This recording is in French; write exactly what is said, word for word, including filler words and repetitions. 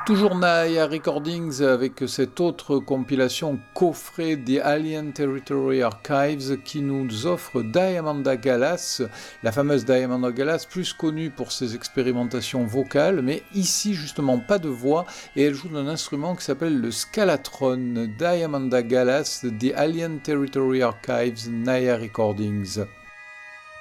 Toujours Naya Recordings avec cette autre compilation coffret des Alien Territory Archives qui nous offre Diamanda Galas, la fameuse Diamanda Galas, plus connue pour ses expérimentations vocales, mais ici justement pas de voix, et elle joue d'un instrument qui s'appelle le scalatron. Diamanda Galas, des Alien Territory Archives, Naya Recordings.